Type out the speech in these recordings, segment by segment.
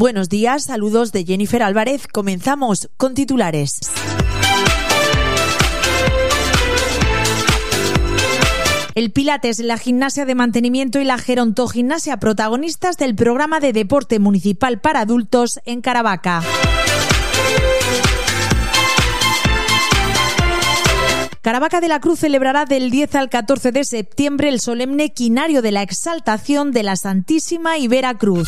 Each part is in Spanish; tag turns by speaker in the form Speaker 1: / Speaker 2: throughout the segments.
Speaker 1: Buenos días, saludos de Jennifer Álvarez. Comenzamos con titulares. El Pilates, la gimnasia de mantenimiento y la gerontogimnasia, protagonistas del programa de deporte municipal para adultos en Caravaca. Caravaca de la Cruz celebrará del 10 al 14 de septiembre el solemne quinario de la exaltación de la Santísima y Vera Cruz.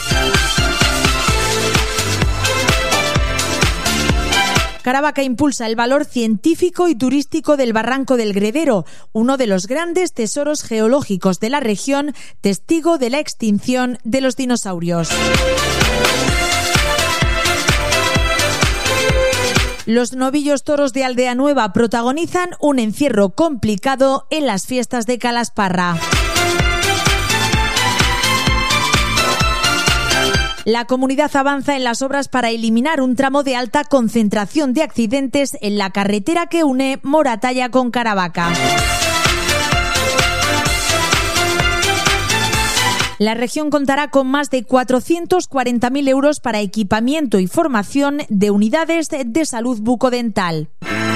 Speaker 1: Caravaca impulsa el valor científico y turístico del Barranco del Gredero, uno de los grandes tesoros geológicos de la región, testigo de la extinción de los dinosaurios. Los novillos toros de Aldea Nueva protagonizan un encierro complicado en las fiestas de Calasparra. La comunidad avanza en las obras para eliminar un tramo de alta concentración de accidentes en la carretera que une Moratalla con Caravaca. La región contará con más de 440.000 euros para equipamiento y formación de unidades de salud bucodental.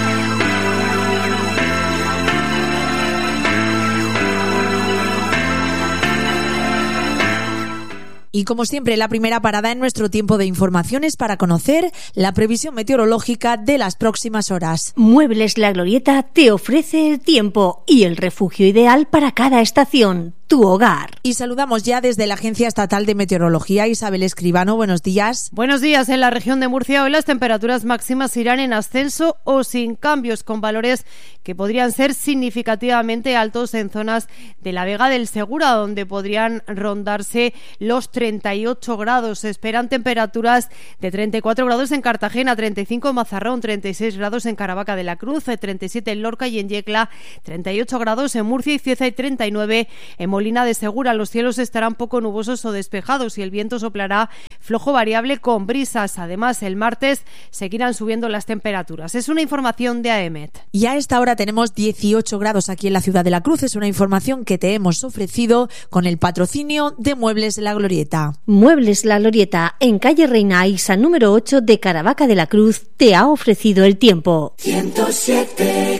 Speaker 1: Y como siempre, la primera parada en nuestro tiempo de informaciones para conocer la previsión meteorológica de las próximas horas.
Speaker 2: Muebles La Glorieta te ofrece el tiempo y el refugio ideal para cada estación. Tu hogar.
Speaker 1: Y saludamos ya desde la Agencia Estatal de Meteorología, Isabel Escribano. Buenos días.
Speaker 3: Buenos días. En la región de Murcia hoy las temperaturas máximas irán en ascenso o sin cambios, con valores que podrían ser significativamente altos en zonas de la Vega del Segura, donde podrían rondarse los 38 grados. Se esperan temperaturas de 34 grados en Cartagena, 35 en Mazarrón, 36 grados en Caravaca de la Cruz, 37 en Lorca y en Yecla, 38 grados en Murcia y Cieza y 39 en Molina de Segura. Los cielos estarán poco nubosos o despejados y el viento soplará flojo variable con brisas. Además, el martes seguirán subiendo las temperaturas. Es una información de AEMET.
Speaker 1: Y a esta hora tenemos 18 grados aquí en la ciudad de la Cruz. Es una información que te hemos ofrecido con el patrocinio de Muebles La Glorieta.
Speaker 2: Muebles La Glorieta, en calle Reina Aixa número 8 de Caravaca de la Cruz, te ha ofrecido el tiempo.
Speaker 4: 107.4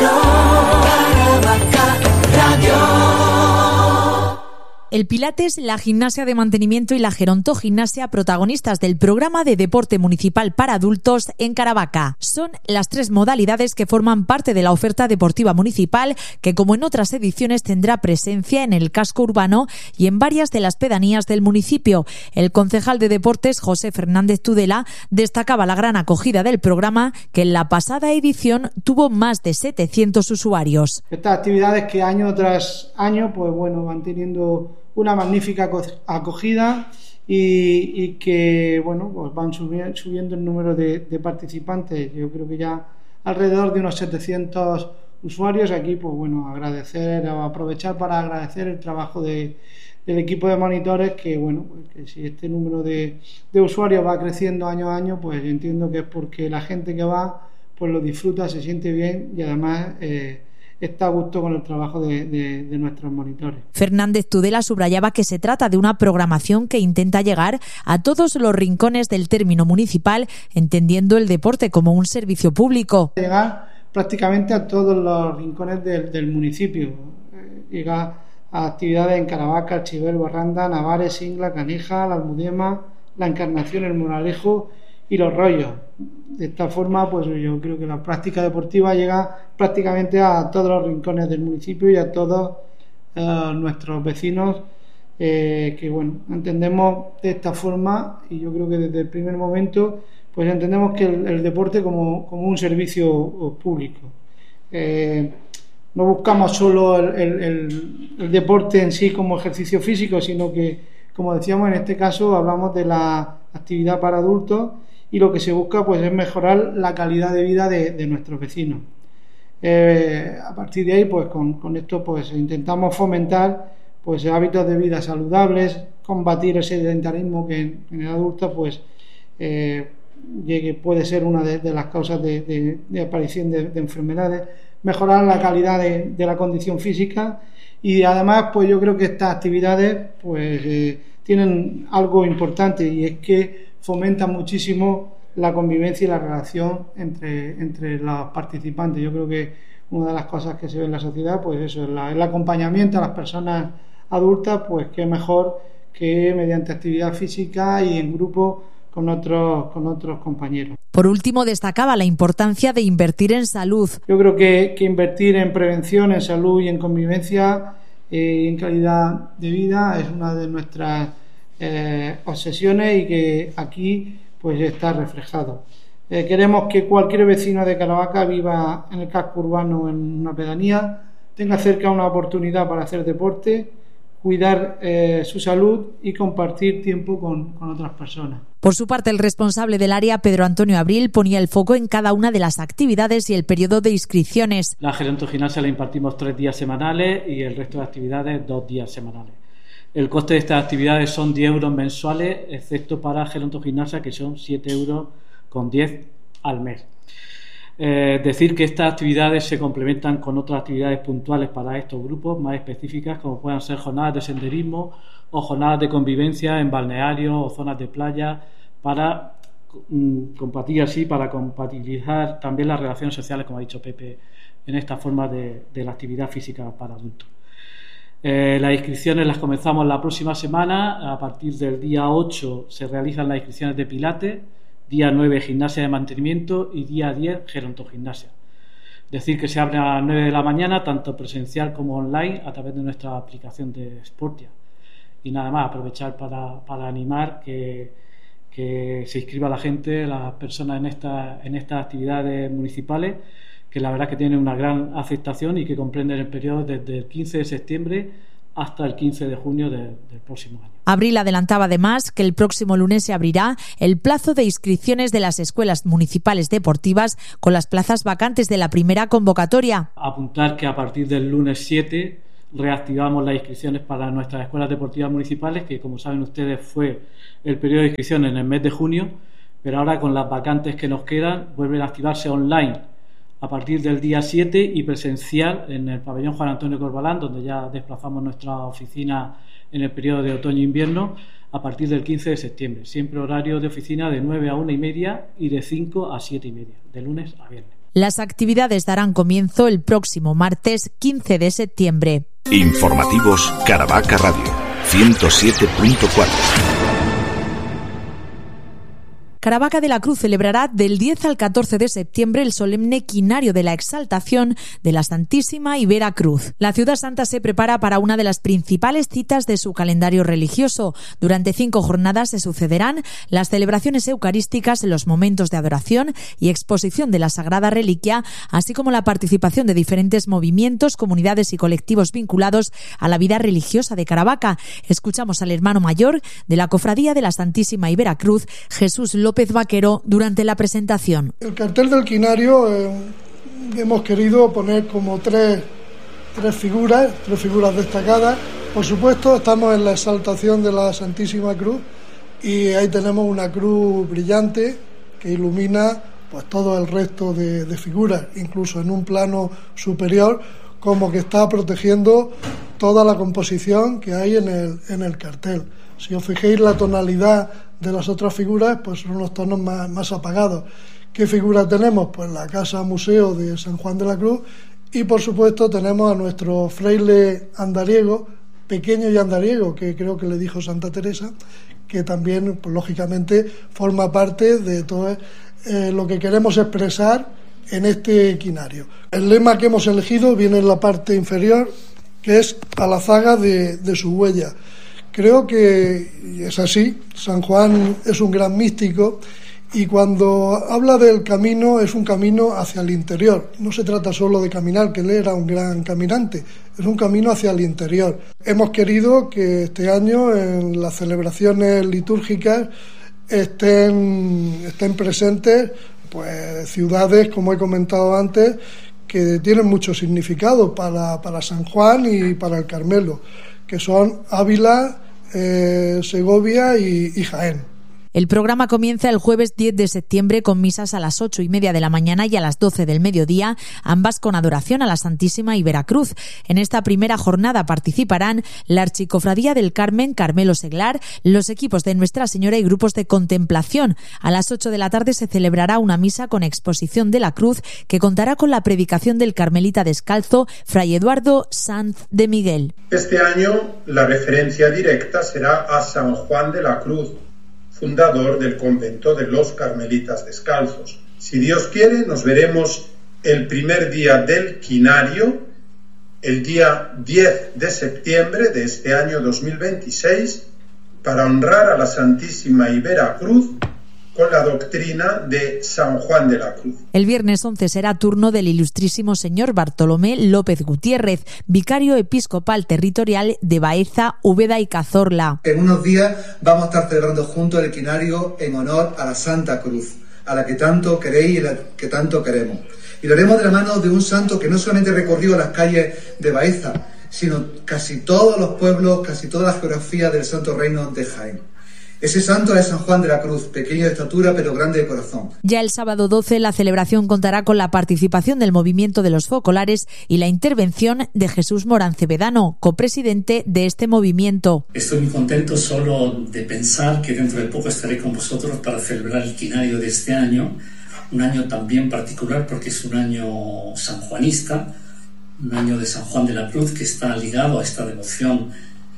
Speaker 4: Caravaca Radio.
Speaker 1: El Pilates, la gimnasia de mantenimiento y la gerontogimnasia, protagonistas del programa de deporte municipal para adultos en Caravaca. Son las tres modalidades que forman parte de la oferta deportiva municipal, que como en otras ediciones tendrá presencia en el casco urbano y en varias de las pedanías del municipio. El concejal de deportes, José Fernández Tudela, destacaba la gran acogida del programa, que en la pasada edición tuvo más de 700 usuarios.
Speaker 5: Estas actividades que año tras año van teniendo una magnífica acogida y que van subiendo el número de participantes. Yo creo que ya alrededor de unos 700 usuarios. Aquí aprovechar para agradecer el trabajo del equipo de monitores, que si este número de usuarios va creciendo año a año, pues entiendo que es porque la gente que va pues lo disfruta, se siente bien y además está a gusto con el trabajo de nuestros monitores.
Speaker 1: Fernández Tudela subrayaba que se trata de una programación que intenta llegar a todos los rincones del término municipal, entendiendo el deporte como un servicio público.
Speaker 5: Llegar prácticamente a todos los rincones del municipio. Llega a actividades en Caravaca, Archivel, Barranda, Navares, Ingla, Canija, La Almudena, La Encarnación, El Moralejo y Los Rollos. De esta forma, pues yo creo que la práctica deportiva llega prácticamente a todos los rincones del municipio y a todos nuestros vecinos, que entendemos de esta forma, y yo creo que desde el primer momento pues entendemos que el deporte como un servicio público. No buscamos solo el deporte en sí como ejercicio físico, sino que, como decíamos, en este caso hablamos de la actividad para adultos, y lo que se busca pues es mejorar la calidad de vida de nuestros vecinos. A partir de ahí, pues con esto pues intentamos fomentar pues hábitos de vida saludables, combatir el sedentarismo que en el adulto pues puede ser una de las causas de aparición de enfermedades, mejorar la calidad de la condición física, y además pues yo creo que estas actividades pues tienen algo importante, y es que fomentan muchísimo la convivencia y la relación entre los participantes. Yo creo que una de las cosas que se ve en la sociedad, pues eso, el acompañamiento a las personas adultas, pues qué mejor que mediante actividad física y en grupo con otros compañeros.
Speaker 1: Por último, destacaba la importancia de invertir en salud.
Speaker 5: Yo creo que invertir en prevención, en salud y en convivencia y en calidad de vida es una de nuestras obsesiones y que aquí pues está reflejado. Queremos que cualquier vecino de Caravaca viva en el casco urbano o en una pedanía, tenga cerca una oportunidad para hacer deporte, cuidar su salud y compartir tiempo con otras personas.
Speaker 1: Por su parte, el responsable del área, Pedro Antonio Abril, ponía el foco en cada una de las actividades y el periodo de inscripciones.
Speaker 6: La gerontogimnasia la impartimos 3 días semanales y el resto de actividades 2 días semanales. El coste de estas actividades son 10 euros mensuales, excepto para gerontogimnasia, que son 7,10 euros al mes. Decir que estas actividades se complementan con otras actividades puntuales para estos grupos más específicas, como puedan ser jornadas de senderismo o jornadas de convivencia en balnearios o zonas de playa, para compatibilizar también las relaciones sociales, como ha dicho Pepe, en esta forma de la actividad física para adultos. Las inscripciones las comenzamos la próxima semana. A partir del día 8 se realizan las inscripciones de pilates, día 9 gimnasia de mantenimiento y día 10 gerontogimnasia. Decir que se abre a las 9 de la mañana, tanto presencial como online, a través de nuestra aplicación de Sportia. Y nada más, aprovechar para animar que se inscriba la gente, las personas en estas actividades municipales, que la verdad que tienen una gran aceptación y que comprenden el periodo desde el 15 de septiembre hasta el 15 de junio del próximo año.
Speaker 1: Abril adelantaba además que el próximo lunes se abrirá el plazo de inscripciones de las escuelas municipales deportivas con las plazas vacantes de la primera convocatoria.
Speaker 6: Apuntar que a partir del lunes 7 reactivamos las inscripciones para nuestras escuelas deportivas municipales, que como saben ustedes fue el periodo de inscripción en el mes de junio, pero ahora con las vacantes que nos quedan vuelven a activarse online a partir del día 7 y presencial en el pabellón Juan Antonio Corbalán, donde ya desplazamos nuestra oficina en el periodo de otoño-invierno, a partir del 15 de septiembre. Siempre horario de oficina de 9 a 1:30 y de 5 a 7:30, de lunes a viernes.
Speaker 1: Las actividades darán comienzo el próximo martes 15 de septiembre.
Speaker 7: Informativos Caravaca Radio 107.4.
Speaker 1: Caravaca de la Cruz celebrará del 10 al 14 de septiembre el solemne quinario de la exaltación de la Santísima y Vera Cruz. La ciudad santa se prepara para una de las principales citas de su calendario religioso. Durante 5 jornadas se sucederán las celebraciones eucarísticas, los momentos de adoración y exposición de la Sagrada Reliquia, así como la participación de diferentes movimientos, comunidades y colectivos vinculados a la vida religiosa de Caravaca. Escuchamos al hermano mayor de la Cofradía de la Santísima y Vera Cruz, Jesús López Vaquero, durante la presentación.
Speaker 8: El cartel del quinario hemos querido poner como tres figuras destacadas. Por supuesto, estamos en la exaltación de la Santísima Cruz y ahí tenemos una cruz brillante que ilumina pues todo el resto de figuras, incluso en un plano superior, como que está protegiendo toda la composición que hay en el cartel. Si os fijáis, la tonalidad de las otras figuras pues son unos tonos más apagados. ¿Qué figura tenemos? Pues la Casa Museo de San Juan de la Cruz y por supuesto tenemos a nuestro fraile andariego, pequeño y andariego, que creo que le dijo Santa Teresa, que también pues, lógicamente forma parte de todo lo que queremos expresar en este quinario. El lema que hemos elegido viene en la parte inferior, que es a la zaga de su huella. Creo que es así, San Juan es un gran místico y cuando habla del camino es un camino hacia el interior. No se trata solo de caminar, que él era un gran caminante, es un camino hacia el interior. Hemos querido que este año en las celebraciones litúrgicas estén presentes pues ciudades, como he comentado antes, que tienen mucho significado para San Juan y para el Carmelo, que son Ávila, Segovia y Jaén.
Speaker 1: El programa comienza el jueves 10 de septiembre con misas a las 8:30 de la mañana y a las 12 del mediodía, ambas con adoración a la Santísima y Veracruz. En esta primera jornada participarán la Archicofradía del Carmen, Carmelo Seglar, los equipos de Nuestra Señora y grupos de contemplación. A las 8 de la tarde se celebrará una misa con exposición de la cruz que contará con la predicación del carmelita descalzo, Fray Eduardo Sanz de Miguel.
Speaker 9: Este año la referencia directa será a San Juan de la Cruz, fundador del convento de los Carmelitas Descalzos. Si Dios quiere, nos veremos el primer día del quinario, el día 10 de septiembre de este año 2026, para honrar a la Santísima y Veracruz con la doctrina de San Juan de la Cruz.
Speaker 1: El viernes 11 será turno del ilustrísimo señor Bartolomé López Gutiérrez, vicario episcopal territorial de Baeza, Úbeda y Cazorla.
Speaker 10: En unos días vamos a estar celebrando juntos el quinario en honor a la Santa Cruz, a la que tanto queréis y la que tanto queremos. Y lo haremos de la mano de un santo que no solamente recorrió las calles de Baeza, sino casi todos los pueblos, casi toda la geografía del Santo Reino de Jaén. Ese santo es San Juan de la Cruz, pequeño de estatura pero grande de corazón.
Speaker 1: Ya el sábado 12 la celebración contará con la participación del movimiento de los focolares y la intervención de Jesús Morán Cebedano, copresidente de este movimiento.
Speaker 11: Estoy muy contento solo de pensar que dentro de poco estaré con vosotros para celebrar el quinario de este año, un año también particular porque es un año sanjuanista, un año de San Juan de la Cruz que está ligado a esta devoción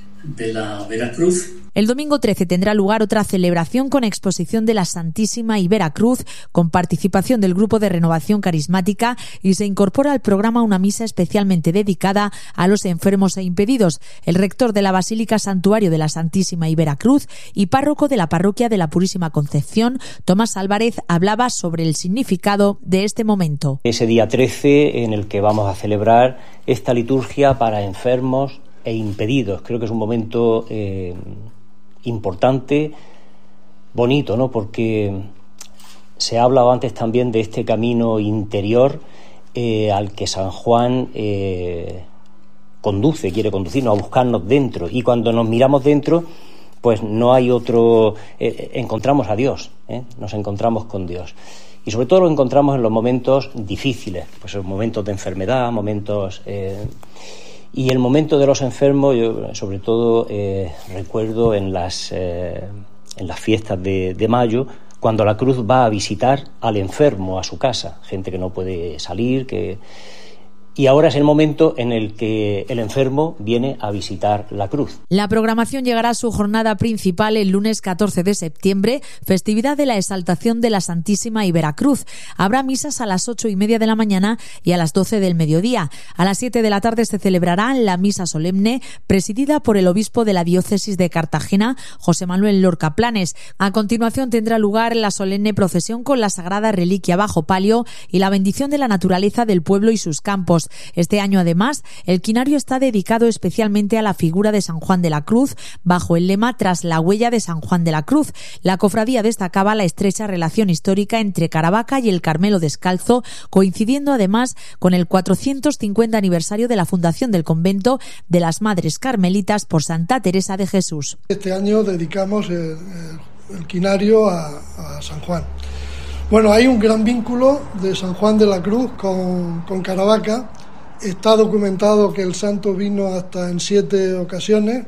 Speaker 11: de la Veracruz.
Speaker 1: El domingo 13 tendrá lugar otra celebración con exposición de la Santísima y Veracruz, con participación del Grupo de Renovación Carismática, y se incorpora al programa una misa especialmente dedicada a los enfermos e impedidos. El rector de la Basílica Santuario de la Santísima y Veracruz y párroco de la Parroquia de la Purísima Concepción, Tomás Álvarez, hablaba sobre el significado de este momento.
Speaker 12: Ese día 13 en el que vamos a celebrar esta liturgia para enfermos e impedidos. Creo que es un momento importante, bonito, ¿no? Porque se ha hablado antes también de este camino interior al que San Juan quiere conducirnos, a buscarnos dentro. Y cuando nos miramos dentro, pues no hay otro, encontramos a Dios, nos encontramos con Dios. Y sobre todo lo encontramos en los momentos difíciles, pues en momentos de enfermedad, momentos... Y el momento de los enfermos, yo sobre todo recuerdo en las fiestas de mayo, cuando la cruz va a visitar al enfermo a su casa, gente que no puede salir, y ahora es el momento en el que el enfermo viene a visitar la cruz.
Speaker 1: La programación llegará a su jornada principal el lunes 14 de septiembre, festividad de la exaltación de la Santísima y Veracruz. Habrá misas a las 8:30 de la mañana y a las 12 del mediodía. A las 7 de la tarde se celebrará la misa solemne, presidida por el obispo de la diócesis de Cartagena, José Manuel Lorca Planes. A continuación tendrá lugar la solemne procesión con la sagrada reliquia bajo palio y la bendición de la naturaleza del pueblo y sus campos. Este año, además, el quinario está dedicado especialmente a la figura de San Juan de la Cruz, bajo el lema Tras la huella de San Juan de la Cruz. La cofradía destacaba la estrecha relación histórica entre Caravaca y el Carmelo Descalzo, coincidiendo además con el 450 aniversario de la fundación del convento de las Madres Carmelitas por Santa Teresa de Jesús.
Speaker 8: Este año dedicamos el quinario a San Juan. Bueno, hay un gran vínculo de San Juan de la Cruz con Caravaca. Está documentado que el santo vino hasta en 7 ocasiones.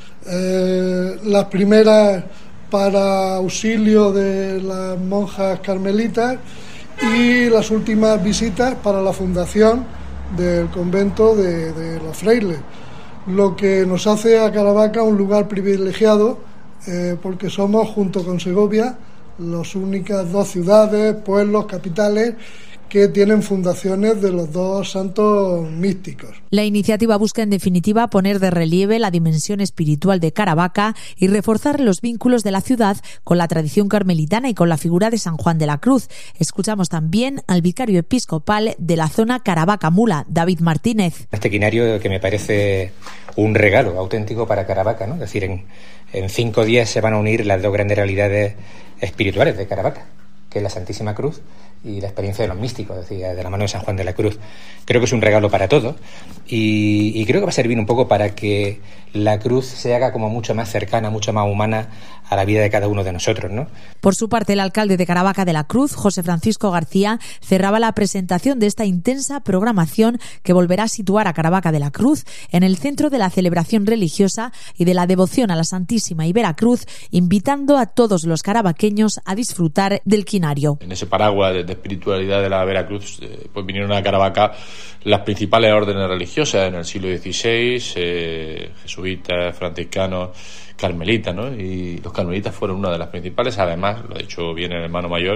Speaker 8: Las primeras para auxilio de las monjas carmelitas y las últimas visitas para la fundación del convento de los frailes. Lo que nos hace a Caravaca un lugar privilegiado porque somos, junto con Segovia, las únicas 2 ciudades, pueblos, capitales que tienen fundaciones de los 2 santos místicos.
Speaker 1: La iniciativa busca, en definitiva, poner de relieve la dimensión espiritual de Caravaca y reforzar los vínculos de la ciudad con la tradición carmelitana y con la figura de San Juan de la Cruz. Escuchamos también al vicario episcopal de la zona Caravaca-Mula, David Martínez.
Speaker 13: Este quinario que me parece un regalo auténtico para Caravaca, ¿no? Es decir, en 5 días se van a unir las 2 grandes realidades espirituales de Caravaca, que es la Santísima Cruz y la experiencia de los místicos, es decir, de la mano de San Juan de la Cruz. Creo que es un regalo para todos y creo que va a servir un poco para que la cruz se haga como mucho más cercana, mucho más humana a la vida de cada uno de nosotros, ¿no?
Speaker 1: Por su parte, el alcalde de Caravaca de la Cruz, José Francisco García, cerraba la presentación de esta intensa programación que volverá a situar a Caravaca de la Cruz en el centro de la celebración religiosa y de la devoción a la Santísima y Veracruz, invitando a todos los caravaqueños a disfrutar del quinario.
Speaker 14: En ese paraguas de espiritualidad de la Veracruz, pues vinieron a Caravaca las principales órdenes religiosas en el siglo XVI, jesuitas, franciscanos, carmelitas, ¿no? Y los carmelitas fueron una de las principales. Además, lo ha dicho bien el hermano mayor,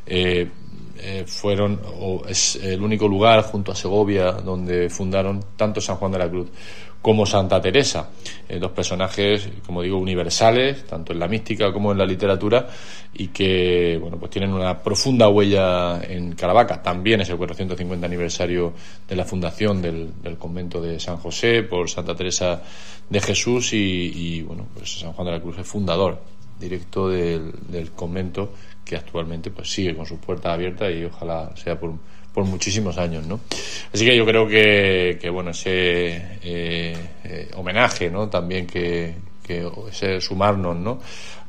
Speaker 14: es el único lugar junto a Segovia donde fundaron tanto San Juan de la Cruz como Santa Teresa, dos personajes, como digo, universales, tanto en la mística como en la literatura, y que, bueno, pues tienen una profunda huella en Caravaca. También es el 450 aniversario de la fundación del convento de San José por Santa Teresa de Jesús y bueno, pues San Juan de la Cruz es fundador directo del convento, que actualmente pues sigue con sus puertas abiertas y ojalá sea por muchísimos años, ¿no? Así que yo creo que bueno, ese homenaje, ¿no? También que ese sumarnos, ¿no?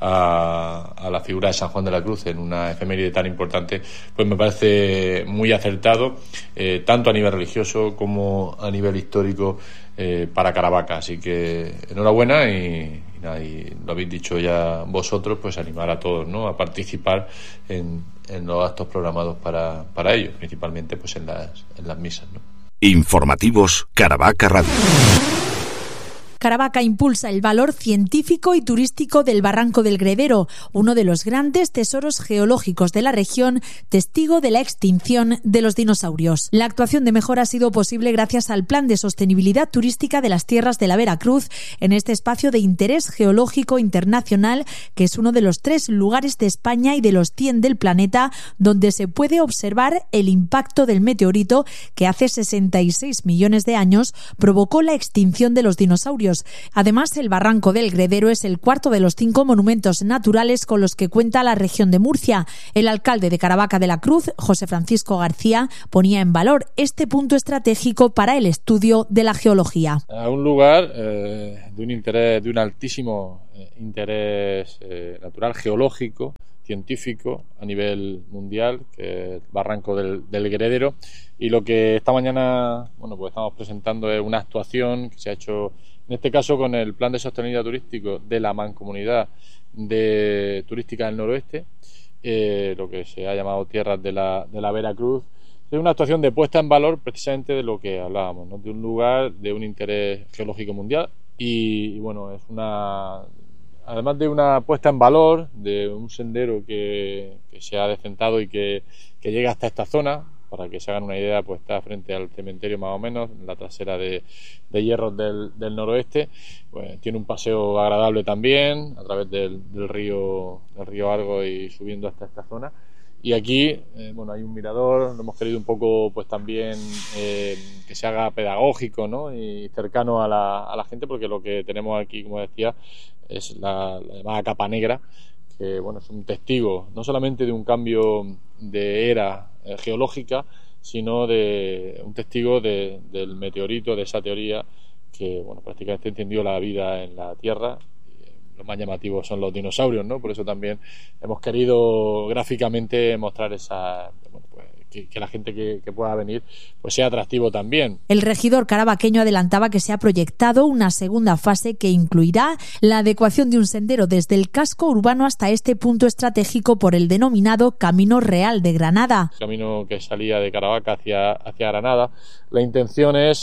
Speaker 14: a la figura de San Juan de la Cruz en una efeméride tan importante, pues me parece muy acertado, tanto a nivel religioso como a nivel histórico, para Caravaca. Así que enhorabuena y lo habéis dicho ya vosotros, pues animar a todos, ¿no? A participar en los actos programados para ello, principalmente pues en las misas, ¿no?
Speaker 7: Informativos Caravaca Radio.
Speaker 1: Caravaca impulsa el valor científico y turístico del Barranco del Gredero, uno de los grandes tesoros geológicos de la región, testigo de la extinción de los dinosaurios. La actuación de mejora ha sido posible gracias al Plan de Sostenibilidad Turística de las Tierras de la Veracruz, en este espacio de interés geológico internacional, que es uno de los 3 lugares de España y de los 100 del planeta donde se puede observar el impacto del meteorito que hace 66 millones de años provocó la extinción de los dinosaurios. Además, el Barranco del Gredero es el 4º de los 5 monumentos naturales con los que cuenta la región de Murcia. El alcalde de Caravaca de la Cruz, José Francisco García, ponía en valor este punto estratégico para el estudio de la geología.
Speaker 14: A un lugar de un altísimo interés natural, geológico, científico a nivel mundial, que es el Barranco del Gredero, y lo que esta mañana, bueno, pues estamos presentando es una actuación que se ha hecho en este caso con el Plan de Sostenibilidad Turístico de la Mancomunidad Turística del Noroeste, lo que se ha llamado Tierras de la Veracruz. Es una actuación de puesta en valor precisamente de lo que hablábamos, ¿no? De un lugar de un interés geológico mundial y bueno, es además de una puesta en valor de un sendero que se ha decentado y que llega hasta esta zona. Para que se hagan una idea, pues está frente al cementerio más o menos, en la trasera de Hierros del Noroeste. Pues tiene un paseo agradable también a través del río Argo y subiendo hasta esta zona. Y aquí, bueno, hay un mirador. Lo hemos querido un poco, pues también que se haga pedagógico, ¿no? Y cercano a la gente, porque lo que tenemos aquí, como decía, es la llamada capa negra, que bueno, es un testigo no solamente de un cambio de era geológica, sino de un testigo del meteorito, de esa teoría que bueno, prácticamente entendió la vida en la Tierra. Los más llamativos son los dinosaurios, ¿no? Por eso también hemos querido gráficamente mostrar esa, bueno, pues, que la gente que pueda venir pues sea atractivo también.
Speaker 1: El regidor caravaqueño adelantaba que se ha proyectado una segunda fase que incluirá la adecuación de un sendero desde el casco urbano hasta este punto estratégico por el denominado Camino Real de Granada.
Speaker 14: El camino que salía de Caravaca hacia Granada, la intención es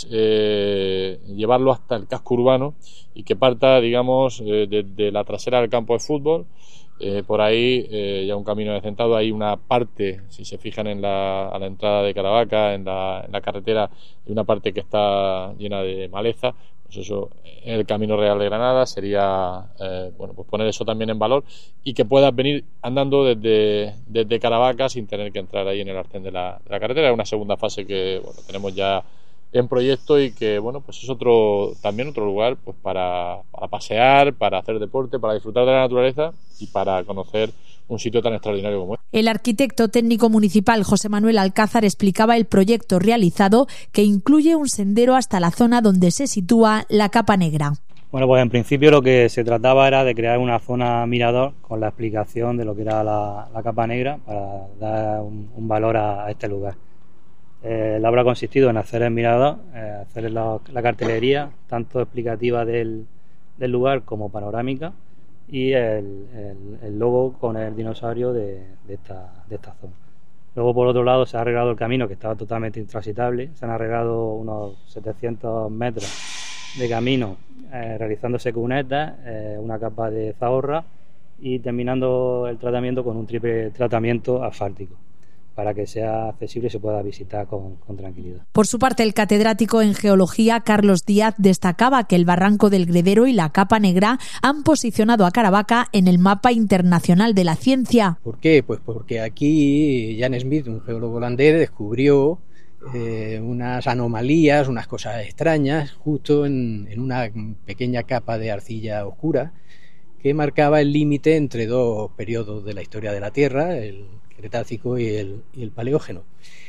Speaker 14: llevarlo hasta el casco urbano y que parta, digamos, desde la trasera del campo de fútbol. Por ahí ya un camino decentado, hay una parte, si se fijan a la entrada de Caravaca, en la carretera, hay una parte que está llena de maleza. Pues eso, en el Camino Real de Granada sería bueno, pues poner eso también en valor y que puedas venir andando desde Caravaca sin tener que entrar ahí en el arcén de la carretera. Es una segunda fase que bueno, tenemos ya en proyecto y que bueno, pues es también otro lugar pues para pasear, para hacer deporte, para disfrutar de la naturaleza y para conocer un sitio tan extraordinario como este.
Speaker 1: El arquitecto técnico municipal José Manuel Alcázar explicaba el proyecto realizado, que incluye un sendero hasta la zona donde se sitúa la Capa Negra.
Speaker 15: Bueno, pues en principio lo que se trataba era de crear una zona mirador con la explicación de lo que era la Capa Negra para dar un valor a este lugar. La obra ha consistido en hacer el mirador, hacer la cartelería, tanto explicativa del lugar como panorámica, y el logo con el dinosaurio de esta zona. Luego, por otro lado, se ha arreglado el camino, que estaba totalmente intransitable. Se han arreglado unos 700 metros de camino, realizándose cunetas, una capa de zahorra y terminando el tratamiento con un triple tratamiento asfáltico, para que sea accesible y se pueda visitar con tranquilidad.
Speaker 1: Por su parte, el catedrático en Geología, Carlos Díaz, destacaba que el Barranco del Gredero y la Capa Negra han posicionado a Caravaca en el mapa internacional de la ciencia.
Speaker 16: ¿Por qué? Pues porque aquí Jan Smith, un geólogo holandés, descubrió unas anomalías, unas cosas extrañas, justo en una pequeña capa de arcilla oscura que marcaba el límite entre dos periodos de la historia de la Tierra, el Cretácico y el Paleógeno.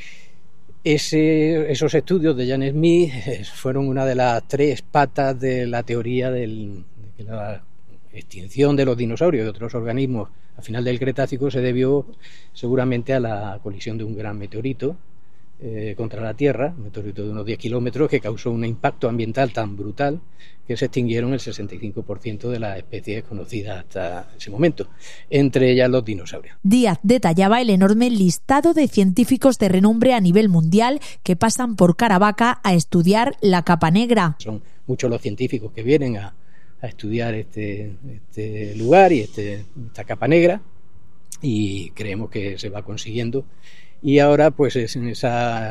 Speaker 16: Esos estudios de Jan Smith fueron una de las tres patas de la teoría de que la extinción de los dinosaurios y otros organismos a final del Cretácico se debió seguramente a la colisión de un gran meteorito contra la Tierra, un meteorito de unos 10 kilómetros que causó un impacto ambiental tan brutal que se extinguieron el 65% de las especies conocidas hasta ese momento, entre ellas los dinosaurios.
Speaker 1: Díaz detallaba el enorme listado de científicos de renombre a nivel mundial que pasan por Caravaca a estudiar la Capa Negra.
Speaker 16: Son muchos los científicos que vienen a estudiar este lugar y esta Capa Negra, y creemos que se va consiguiendo. Y ahora, pues en esa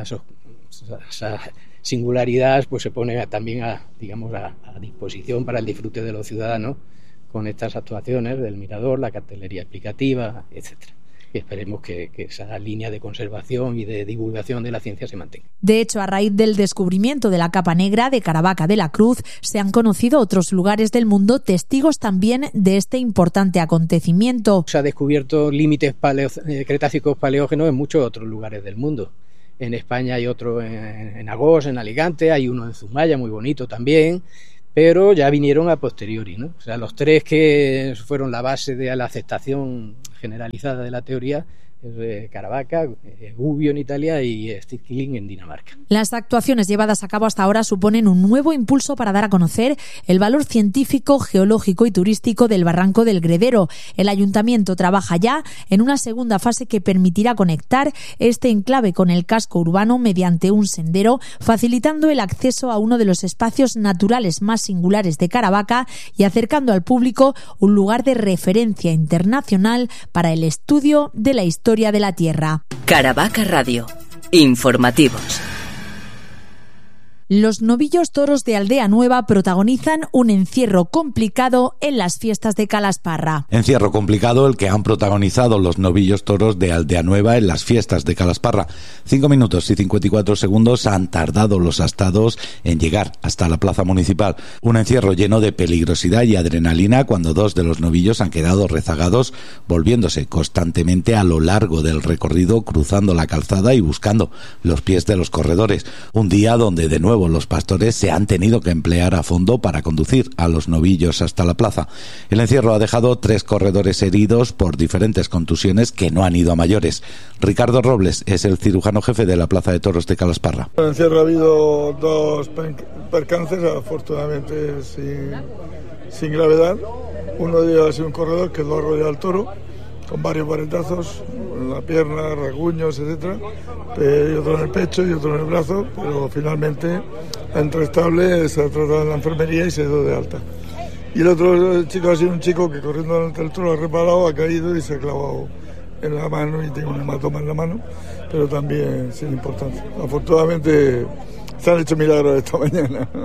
Speaker 16: singularidad, pues se pone también a disposición para el disfrute de los ciudadanos con estas actuaciones del mirador, la cartelería explicativa, etcétera. Y esperemos que esa línea de conservación y de divulgación de la ciencia se mantenga.
Speaker 1: De hecho, a raíz del descubrimiento de la Capa Negra de Caravaca de la Cruz, se han conocido otros lugares del mundo testigos también de este importante acontecimiento.
Speaker 16: Se ha descubierto límites cretácicos paleógenos en muchos otros lugares del mundo. En España hay otro en Agós, en Alicante, hay uno en Zumaya, muy bonito también, pero ya vinieron a posteriori, ¿no? O sea, los tres que fueron la base de la aceptación generalizada de la teoría es Caravaca, Gubbio en Italia y Stikling en Dinamarca.
Speaker 1: Las actuaciones llevadas a cabo hasta ahora suponen un nuevo impulso para dar a conocer el valor científico, geológico y turístico del Barranco del Gredero. El ayuntamiento trabaja ya en una segunda fase que permitirá conectar este enclave con el casco urbano mediante un sendero, facilitando el acceso a uno de los espacios naturales más singulares de Caravaca y acercando al público un lugar de referencia internacional para el estudio de la historia de la Tierra.
Speaker 17: Caravaca Radio. Informativos.
Speaker 1: Los novillos toros de Aldea Nueva protagonizan un encierro complicado en las fiestas de Calasparra.
Speaker 18: Encierro complicado el que han protagonizado los novillos toros de Aldea Nueva en las fiestas de Calasparra. 5 minutos y 54 segundos han tardado los astados en llegar hasta la plaza municipal. Un encierro lleno de peligrosidad y adrenalina cuando dos de los novillos han quedado rezagados, volviéndose constantemente a lo largo del recorrido, cruzando la calzada y buscando los pies de los corredores. Un día donde de nuevo los pastores se han tenido que emplear a fondo para conducir a los novillos hasta la plaza. El encierro ha dejado 3 corredores heridos por diferentes contusiones que no han ido a mayores. Ricardo Robles es el cirujano jefe de la Plaza de Toros de Calasparra.
Speaker 19: En el encierro ha habido 2 percances, afortunadamente sin gravedad. Uno de ellos ha sido un corredor que quedó arrollado al toro con varios varillazos en la pierna, rasguños, etcétera, y otro en el pecho y otro en el brazo, pero finalmente entró estable, se ha tratado en la enfermería y se dio de alta. Y el otro chico ha sido un chico que corriendo delante del toro ha reparado, ha caído y se ha clavado en la mano y tiene un hematoma en la mano, pero también sin importancia. Afortunadamente se han hecho milagros esta mañana.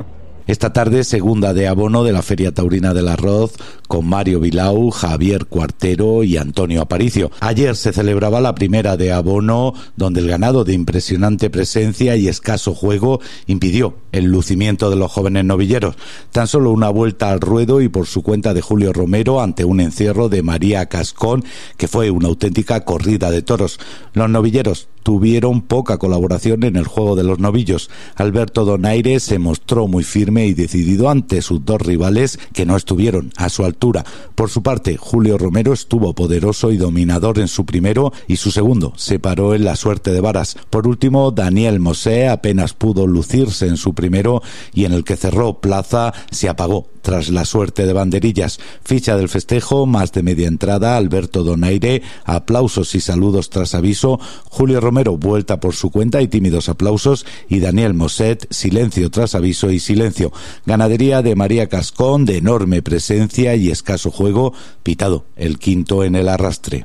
Speaker 18: Esta tarde, segunda de abono de la Feria Taurina del Arroz, con Mario Vilau, Javier Cuartero y Antonio Aparicio. Ayer se celebraba la primera de abono, donde el ganado de impresionante presencia y escaso juego impidió el lucimiento de los jóvenes novilleros. Tan solo una vuelta al ruedo y por su cuenta de Julio Romero ante un encierro de María Cascón, que fue una auténtica corrida de toros. Los novilleros tuvieron poca colaboración en el juego de los novillos. Alberto Donaire se mostró muy firme y decidido ante sus dos rivales que no estuvieron a su altura. Por su parte, Julio Romero estuvo poderoso y dominador en su primero y su segundo se paró en la suerte de varas. Por último, Daniel Mosé apenas pudo lucirse en su primero y en el que cerró plaza se apagó tras la suerte de banderillas. Ficha del festejo, más de media entrada, Alberto Donaire, aplausos y saludos tras aviso, Julio Romero vuelta por su cuenta y tímidos aplausos, y Daniel Moset, silencio tras aviso y silencio. Ganadería de María Cascón, de enorme presencia y escaso juego, pitado el quinto en el arrastre.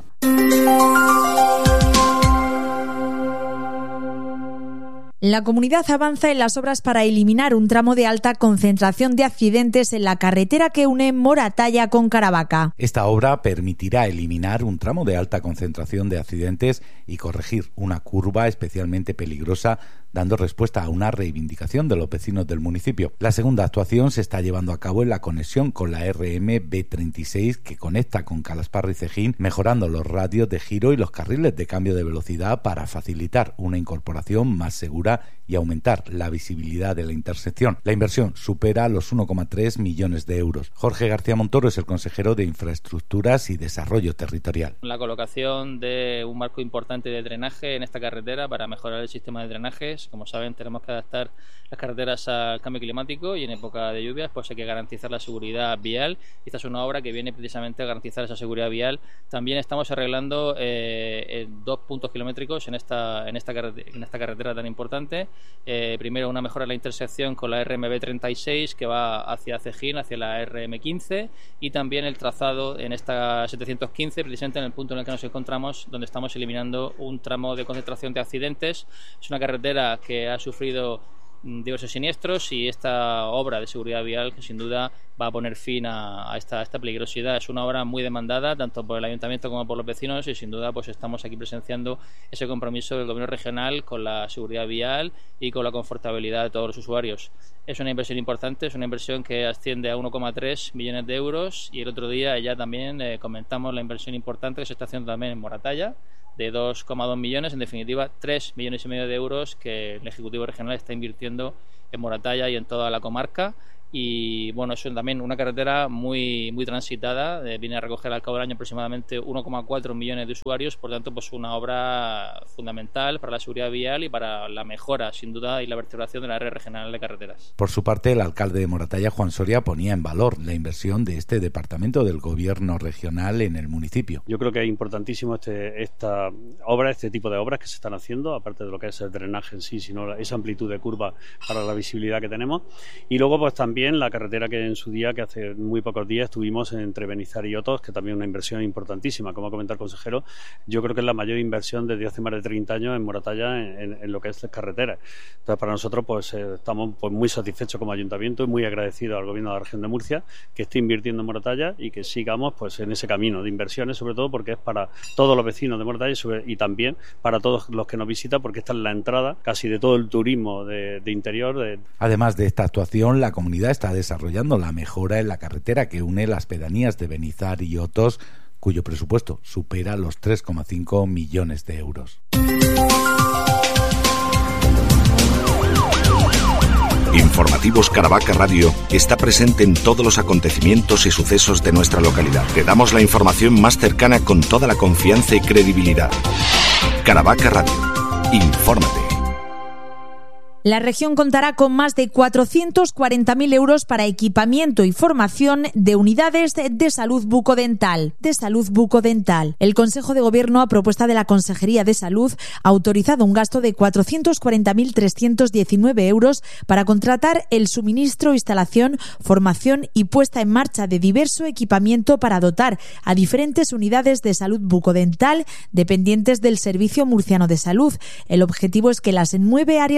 Speaker 1: La comunidad avanza en las obras para eliminar un tramo de alta concentración de accidentes en la carretera que une Moratalla con Caravaca.
Speaker 18: Esta obra permitirá eliminar un tramo de alta concentración de accidentes y corregir una curva especialmente peligrosa, dando respuesta a una reivindicación de los vecinos del municipio. La segunda actuación se está llevando a cabo en la conexión con la RM B36 que conecta con Calasparra y Cejín, mejorando los radios de giro y los carriles de cambio de velocidad para facilitar una incorporación más segura y aumentar la visibilidad de la intersección. La inversión supera los 1,3 millones de euros. Jorge García Montoro es el consejero de Infraestructuras y Desarrollo Territorial.
Speaker 20: La colocación de un marco importante de drenaje en esta carretera para mejorar el sistema de drenajes. Como saben, tenemos que adaptar las carreteras al cambio climático y en época de lluvias pues hay que garantizar la seguridad vial. Esta es una obra que viene precisamente a garantizar esa seguridad vial. También estamos arreglando 2 puntos kilométricos en esta carretera tan importante. Primero, una mejora en la intersección con la RMB36 que va hacia Cejín, hacia la RM15, y también el trazado en esta 715, precisamente en el punto en el que nos encontramos, donde estamos eliminando un tramo de concentración de accidentes. Es una carretera que ha sufrido diversos siniestros y esta obra de seguridad vial que sin duda va a poner fin a esta peligrosidad. Es una obra muy demandada tanto por el ayuntamiento como por los vecinos y sin duda pues estamos aquí presenciando ese compromiso del gobierno regional con la seguridad vial y con la confortabilidad de todos los usuarios. Es una inversión importante, es una inversión que asciende a 1,3 millones de euros y el otro día ya también comentamos la inversión importante que se está haciendo también en Moratalla de 2,2 millones, en definitiva 3,5 millones de euros que el Ejecutivo Regional está invirtiendo en Moratalla y en toda la comarca. Y bueno, es también una carretera muy transitada, viene a recoger al cabo del año aproximadamente 1,4 millones de usuarios, por tanto pues una obra fundamental para la seguridad vial y para la mejora sin duda y la vertebración de la red regional de carreteras.
Speaker 18: Por su parte, el alcalde de Moratalla, Juan Soria, ponía en valor la inversión de este departamento del gobierno regional en el municipio.
Speaker 21: Yo creo que es importantísimo esta obra, este tipo de obras que se están haciendo, aparte de lo que es el drenaje en sí, sino esa amplitud de curva para la visibilidad que tenemos. Y luego pues también la carretera que en su día, que hace muy pocos días estuvimos entre Benizar y Otos, que también es una inversión importantísima, como ha comentado el consejero. Yo creo que es la mayor inversión desde hace más de 30 años en Moratalla en lo que es carretera. Entonces para nosotros pues estamos pues muy satisfechos como ayuntamiento y muy agradecidos al gobierno de la región de Murcia que esté invirtiendo en Moratalla y que sigamos pues en ese camino de inversiones, sobre todo porque es para todos los vecinos de Moratalla y también para todos los que nos visitan, porque esta es la entrada casi de todo el turismo de interior.
Speaker 18: Además de esta actuación, la comunidad está desarrollando la mejora en la carretera que une las pedanías de Benizar y Otos, cuyo presupuesto supera los 3,5 millones de euros.
Speaker 7: Informativos Caravaca Radio está presente en todos los acontecimientos y sucesos de nuestra localidad. Te damos la información más cercana con toda la confianza y credibilidad. Caravaca Radio. Infórmate.
Speaker 1: La región contará con más de 440.000 euros para equipamiento y formación de unidades de salud bucodental. El Consejo de Gobierno, a propuesta de la Consejería de Salud, ha autorizado un gasto de 440.319 euros para contratar el suministro, instalación, formación y puesta en marcha de diverso equipamiento para dotar a diferentes unidades de salud bucodental dependientes del Servicio Murciano de Salud. El objetivo es que las 9 áreas de salud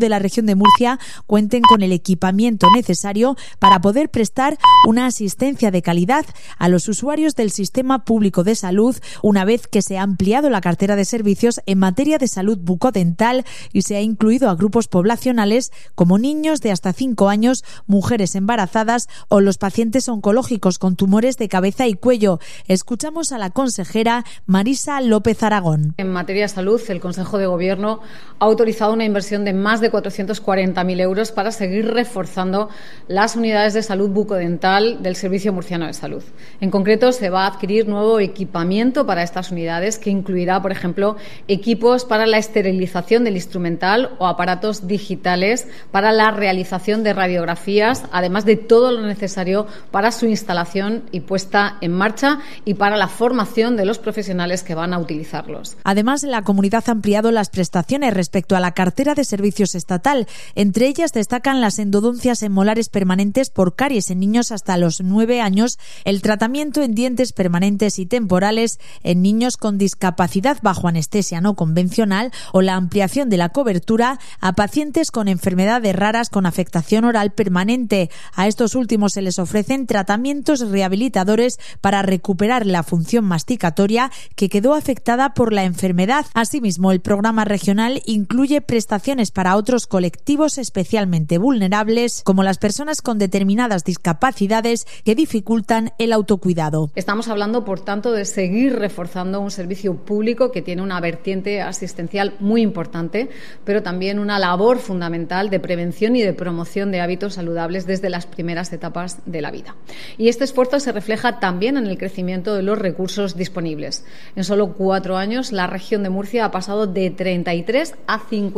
Speaker 1: de la región de Murcia cuenten con el equipamiento necesario para poder prestar una asistencia de calidad a los usuarios del sistema público de salud, una vez que se ha ampliado la cartera de servicios en materia de salud bucodental y se ha incluido a grupos poblacionales como niños de hasta 5 años, mujeres embarazadas o los pacientes oncológicos con tumores de cabeza y cuello. Escuchamos a la consejera Marisa López Aragón.
Speaker 3: En materia de salud, el Consejo de Gobierno ha autorizado una inversión de más de 440.000 euros para seguir reforzando las unidades de salud bucodental del Servicio Murciano de Salud. En concreto, se va a adquirir nuevo equipamiento para estas unidades que incluirá, por ejemplo, equipos para la esterilización del instrumental o aparatos digitales para la realización de radiografías, además de todo lo necesario para su instalación y puesta en marcha y para la formación de los profesionales que van a utilizarlos.
Speaker 1: Además, la comunidad ha ampliado las prestaciones respecto a la cartera de servicios estatal. Entre ellas destacan las endodoncias en molares permanentes por caries en niños hasta los 9 años, el tratamiento en dientes permanentes y temporales en niños con discapacidad bajo anestesia no convencional o la ampliación de la cobertura a pacientes con enfermedades raras con afectación oral permanente. A estos últimos se les ofrecen tratamientos rehabilitadores para recuperar la función masticatoria que quedó afectada por la enfermedad. Asimismo, el programa regional incluye prestaciones para otros colectivos especialmente vulnerables, como las personas con determinadas discapacidades que dificultan el autocuidado.
Speaker 3: Estamos hablando, por tanto, de seguir reforzando un servicio público que tiene una vertiente asistencial muy importante, pero también una labor fundamental de prevención y de promoción de hábitos saludables desde las primeras etapas de la vida. Y este esfuerzo se refleja también en el crecimiento de los recursos disponibles. En solo 4 años, la región de Murcia ha pasado de 33 a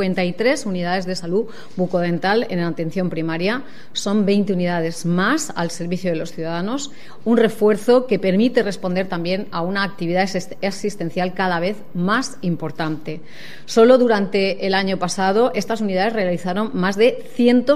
Speaker 3: 53 unidades de salud bucodental en atención primaria. Son 20 unidades más al servicio de los ciudadanos, un refuerzo que permite responder también a una actividad asistencial cada vez más importante. Solo durante el año pasado, estas unidades realizaron más de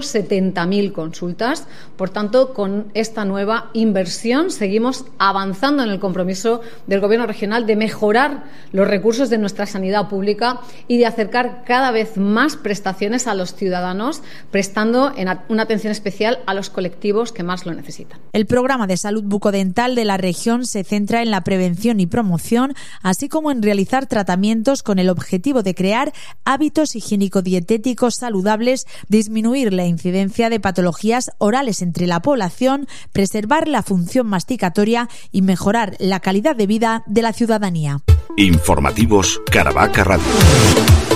Speaker 3: 170.000 consultas. Por tanto, con esta nueva inversión seguimos avanzando en el compromiso del Gobierno regional de mejorar los recursos de nuestra sanidad pública y de acercar cada vez más prestaciones a los ciudadanos, prestando una atención especial a los colectivos que más lo necesitan.
Speaker 1: El programa de salud bucodental de la región se centra en la prevención y promoción, así como en realizar tratamientos con el objetivo de crear hábitos higiénico-dietéticos saludables, disminuir la incidencia de patologías orales entre la población, preservar la función masticatoria y mejorar la calidad de vida de la ciudadanía.
Speaker 7: Informativos Caravaca Radio.